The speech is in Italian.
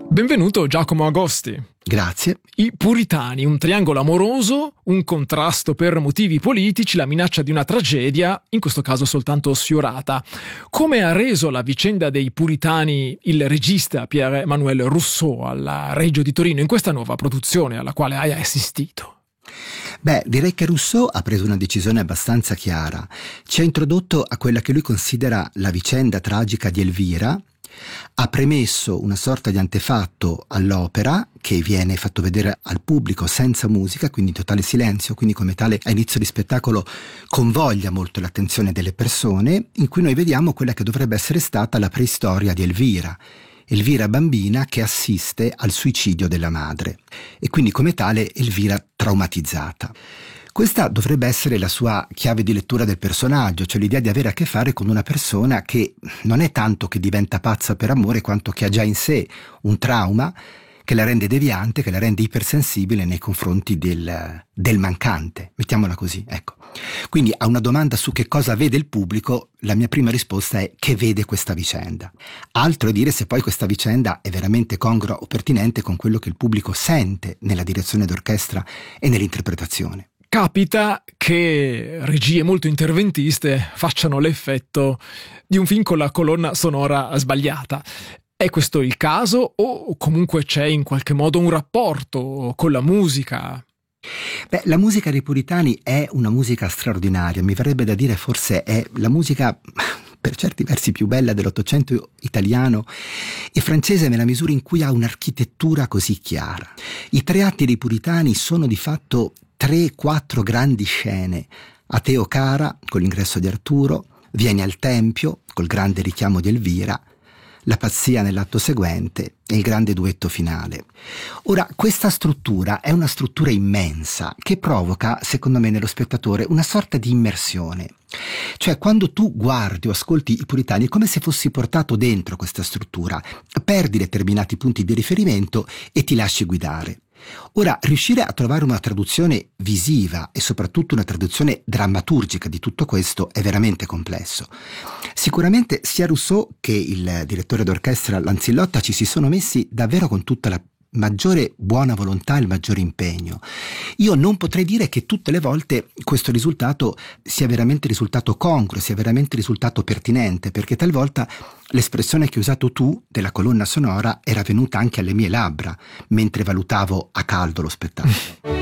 Benvenuto Giacomo Agosti. Grazie. I puritani, un triangolo amoroso, un contrasto per motivi politici, la minaccia di una tragedia, in questo caso soltanto sfiorata. Come ha reso la vicenda dei puritani il regista Pierre-Emmanuel Rousseau alla Regio di Torino in questa nuova produzione alla quale hai assistito? Beh, direi che Rousseau ha preso una decisione abbastanza chiara. Ci ha introdotto a quella che lui considera la vicenda tragica di Elvira, ha premesso una sorta di antefatto all'opera che viene fatto vedere al pubblico senza musica, quindi in totale silenzio, quindi come tale a inizio di spettacolo convoglia molto l'attenzione delle persone, in cui noi vediamo quella che dovrebbe essere stata la preistoria di Elvira bambina che assiste al suicidio della madre e quindi come tale Elvira traumatizzata. Questa dovrebbe essere la sua chiave di lettura del personaggio, cioè l'idea di avere a che fare con una persona che non è tanto che diventa pazza per amore quanto che ha già in sé un trauma che la rende deviante, che la rende ipersensibile nei confronti del mancante, mettiamola così, ecco. Quindi a una domanda su che cosa vede il pubblico, la mia prima risposta è che vede questa vicenda. Altro è dire se poi questa vicenda è veramente congrua o pertinente con quello che il pubblico sente nella direzione d'orchestra e nell'interpretazione. Capita che regie molto interventiste facciano l'effetto di un film con la colonna sonora sbagliata. È questo il caso o comunque c'è in qualche modo un rapporto con la musica? Beh, la musica dei puritani è una musica straordinaria, mi verrebbe da dire forse è la musica per certi versi più bella dell'Ottocento italiano e francese nella misura in cui ha un'architettura così chiara. I tre atti dei puritani sono di fatto 3-4 grandi scene. A Teo Cara, con l'ingresso di Arturo, Vieni al Tempio, col grande richiamo di Elvira, La pazzia nell'atto seguente e il grande duetto finale. Ora, questa struttura è una struttura immensa che provoca, secondo me, nello spettatore una sorta di immersione. Cioè, quando tu guardi o ascolti i puritani è come se fossi portato dentro questa struttura, perdi determinati punti di riferimento e ti lasci guidare. Ora, riuscire a trovare una traduzione visiva e soprattutto una traduzione drammaturgica di tutto questo è veramente complesso. Sicuramente sia Rousseau che il direttore d'orchestra Lanzillotta ci si sono messi davvero con tutta la maggiore buona volontà e il maggiore impegno. Io non potrei dire che tutte le volte questo risultato sia veramente risultato congruo, sia veramente risultato pertinente, perché talvolta l'espressione che hai usato tu della colonna sonora era venuta anche alle mie labbra mentre valutavo a caldo lo spettacolo.